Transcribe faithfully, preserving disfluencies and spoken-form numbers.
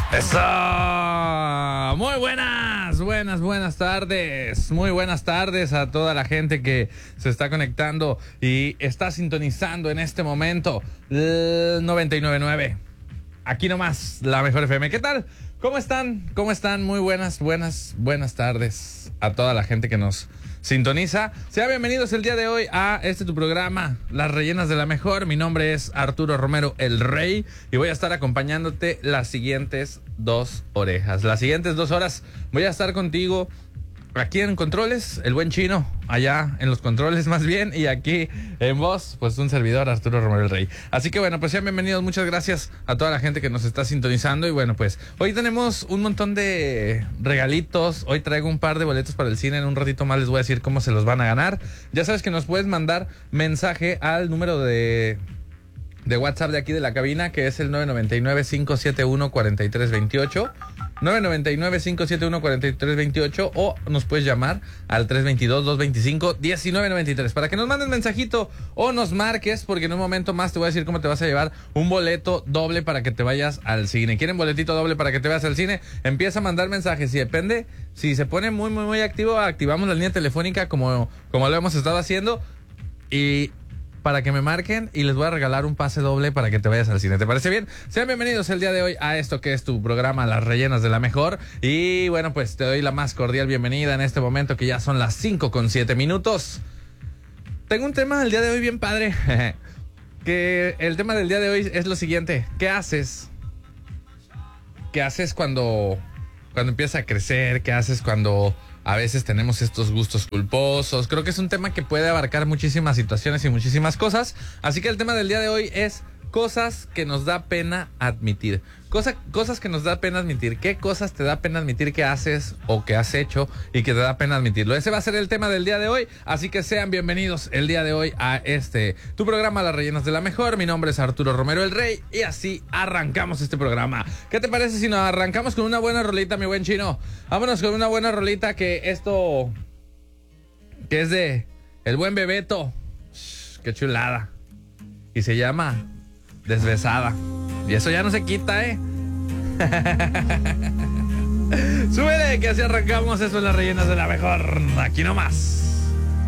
Eso. Muy buenas, buenas, buenas tardes. Muy buenas tardes a toda la gente que se está conectando y está sintonizando en este momento el noventa y nueve punto nueve. Aquí nomás, la mejor F M. ¿Qué tal? ¿Cómo están? ¿Cómo están? Muy buenas, buenas, buenas tardes a toda la gente que nos sintoniza. Sean bienvenidos el día de hoy a este tu programa, Las Rellenas de la Mejor. Mi nombre es Arturo Romero, el Rey, y voy a estar acompañándote las siguientes dos orejas. Las siguientes dos horas voy a estar contigo aquí en Controles, el buen Chino, allá en los controles más bien, y aquí en voz, pues un servidor, Arturo Romero, el Rey. Así que bueno, pues sean bienvenidos, muchas gracias a toda la gente que nos está sintonizando. Y bueno, pues hoy tenemos un montón de regalitos. Hoy traigo un par de boletos para el cine. En un ratito más les voy a decir cómo se los van a ganar. Ya sabes que nos puedes mandar mensaje al número de... de WhatsApp de aquí de la cabina, que es el nueve nueve nueve, cinco siete uno, cuatro tres dos ocho, nueve nueve nueve, cinco siete uno, cuatro tres dos ocho, o nos puedes llamar al tres dos dos, dos dos cinco, uno nueve nueve tres para que nos mandes mensajito o nos marques, porque en un momento más te voy a decir cómo te vas a llevar un boleto doble para que te vayas al cine. ¿Quieren boletito doble para que te vayas al cine? Empieza a mandar mensajes y depende, si se pone muy muy muy activo, activamos la línea telefónica como, como lo hemos estado haciendo, y para que me marquen y les voy a regalar un pase doble para que te vayas al cine. ¿Te parece bien? Sean bienvenidos el día de hoy a esto que es tu programa Las Rellenas de la Mejor. Y bueno, pues te doy la más cordial bienvenida en este momento, que ya son las cinco con siete minutos. Tengo un tema el día de hoy bien padre. Que el tema del día de hoy es lo siguiente. ¿Qué haces? ¿Qué haces cuando, cuando empiezas a crecer? ¿Qué haces cuando a veces tenemos estos gustos culposos? Creo que es un tema que puede abarcar muchísimas situaciones y muchísimas cosas. Así que el tema del día de hoy es cosas que nos da pena admitir. Cosa, cosas que nos da pena admitir. ¿Qué cosas te da pena admitir que haces o que has hecho y que te da pena admitirlo? Ese va a ser el tema del día de hoy. Así que sean bienvenidos el día de hoy a este, tu programa Las Rellenas de la Mejor. Mi nombre es Arturo Romero, el Rey, y así arrancamos este programa. ¿Qué te parece si nos arrancamos con una buena rolita, mi buen Chino? Vámonos con una buena rolita, que esto, que es de el buen Bebeto. Shh, qué chulada. Y se llama Desbesada. Y eso ya no se quita, ¿eh? Súbele, que así arrancamos. Eso es Las Rellenas de la Mejor. Aquí nomás.